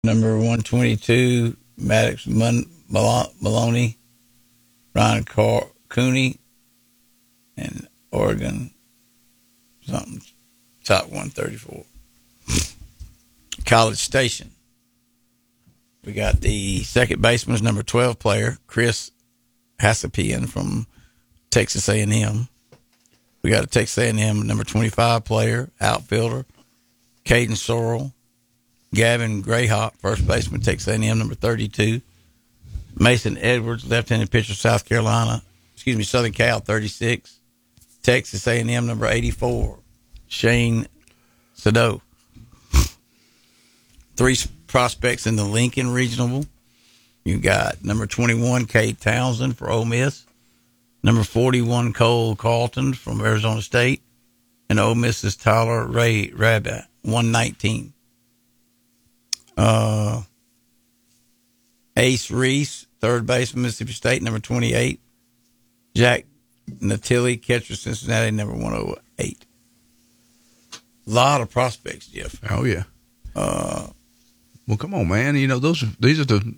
Number 122, Maddox Maloney, Ryan Cooney, and Oregon, something, top 134. College Station. We got the second baseman's number 12 player, Chris Hasapian from Texas A&M. We got a Texas A&M number 25 player, outfielder, Caden Sorrell. Gavin Grayhop, first baseman, Texas A&M number 32. Mason Edwards, left-handed pitcher, Southern Cal, 36. Texas A&M number 84, Shane Sado. Three prospects in the Lincoln Regional. You got number 21, Cade Townsend for Ole Miss. Number 41, Cole Carlton from Arizona State. And Ole Miss's Tyler Ray Rabbit, 119. Ace Reese, third baseman, Mississippi State, number 28. Jack Natili, catcher, Cincinnati, number 108. A lot of prospects, Jeff. Oh, yeah. Well, come on, man. You know, these are the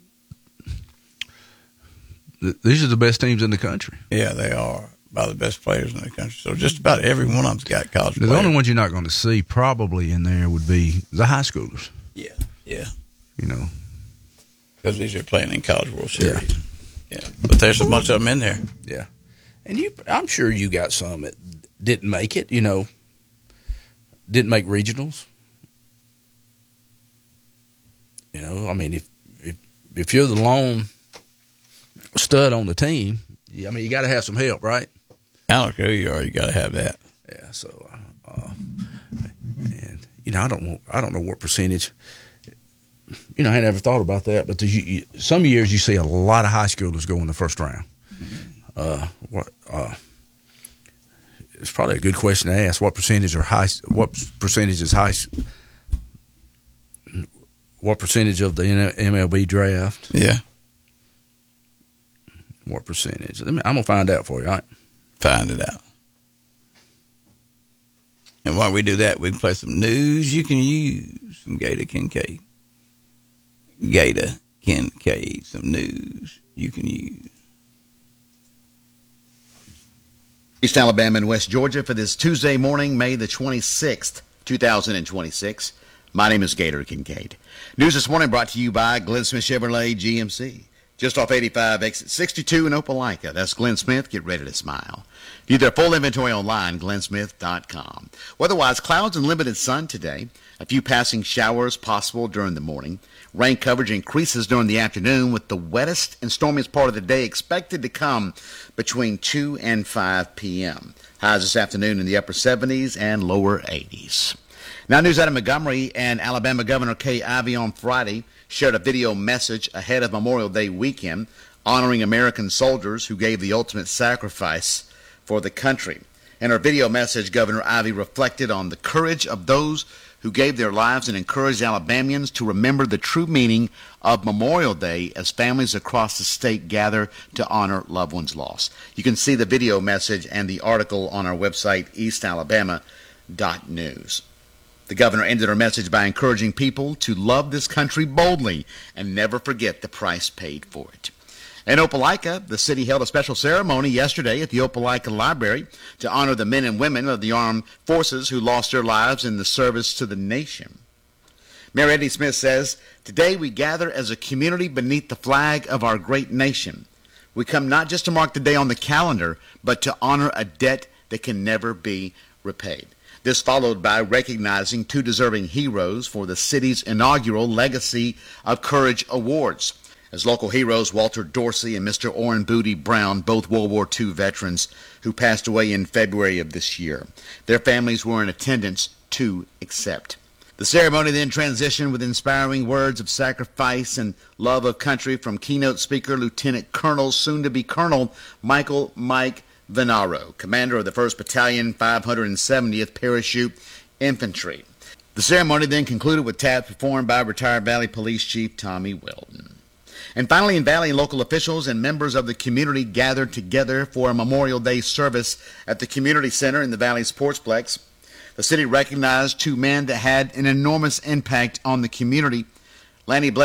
best teams in the country. Yeah, they are. By the best players in the country. So just about every one of them's got college players. The only ones you're not going to see probably in there would be the high schoolers. Yeah, yeah. You know. Because these are playing in College World Series. Yeah. But there's a bunch of them in there. Yeah. And I'm sure you got some that didn't make it, didn't make regionals. I mean, if you're the lone stud on the team, you got to have some help, right? I don't care who you are, you got to have that. Yeah. So, and I don't know what percentage. I had never thought about that, but some years you see a lot of high schoolers go in the first round. It's probably a good question to ask. What percentage is high? What percentage of the MLB draft? Yeah. What percentage? I'm gonna find out for you. All right? Find it out. And while we do that, we can play some news you can use from Gator Kincaid. Gator Kincaid, some news you can use. East Alabama and West Georgia for this Tuesday morning, May the 26th, 2026. My name is Gator Kincaid. News this morning brought to you by Glenn Smith Chevrolet GMC. Just off 85, exit 62 in Opelika. That's Glenn Smith. Get ready to smile. View their full inventory online, glennsmith.com. Weather-wise, clouds and limited sun today. A few passing showers possible during the morning. Rain coverage increases during the afternoon with the wettest and stormiest part of the day expected to come between 2 and 5 p.m. Highs this afternoon in the upper 70s and lower 80s. Now, news out of Montgomery, and Alabama Governor Kay Ivey on Friday shared a video message ahead of Memorial Day weekend honoring American soldiers who gave the ultimate sacrifice for the country. In her video message, Governor Ivey reflected on the courage of those who gave their lives and encouraged Alabamians to remember the true meaning of Memorial Day as families across the state gather to honor loved ones lost. You can see the video message and the article on our website, eastalabama.news. The governor ended her message by encouraging people to love this country boldly and never forget the price paid for it. In Opelika, the city held a special ceremony yesterday at the Opelika Library to honor the men and women of the armed forces who lost their lives in the service to the nation. Mayor Eddie Smith says, "Today we gather as a community beneath the flag of our great nation. We come not just to mark the day on the calendar, but to honor a debt that can never be repaid." This followed by recognizing two deserving heroes for the city's inaugural Legacy of Courage Awards. As local heroes Walter Dorsey and Mr. Orrin Booty Brown, both World War II veterans who passed away in February of this year. Their families were in attendance to accept. The ceremony then transitioned with inspiring words of sacrifice and love of country from keynote speaker Lieutenant Colonel, soon-to-be Colonel, Michael Mike Venaro, commander of the 1st Battalion, 570th Parachute Infantry. The ceremony then concluded with taps performed by retired Valley Police Chief Tommy Weldon. And finally, in Valley, local officials and members of the community gathered together for a Memorial Day service at the Community Center in the Valley Sportsplex. The city recognized two men that had an enormous impact on the community. Lanny